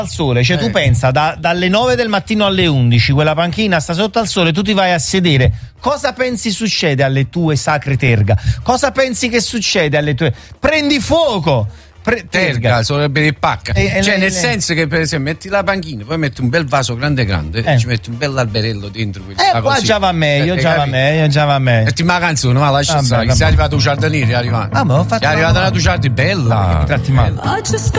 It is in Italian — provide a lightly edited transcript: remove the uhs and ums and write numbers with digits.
al sole, cioè tu pensa dalle 9 del mattino alle 11 quella panchina sta sotto al sole, tu ti vai a sedere, cosa pensi succede alle tue sacre terga? Cosa pensi che succede alle tue... Prendi fuoco! Terga, sarebbe di pacca, cioè nel senso che per esempio metti la panchina, poi metti un bel vaso grande e ci metti un bel alberello dentro, qua così. già va meglio, già va meglio. Metti una canzone, ma lascia stare, che sei arrivato un giardiniere, è arrivato una giardiniera bella.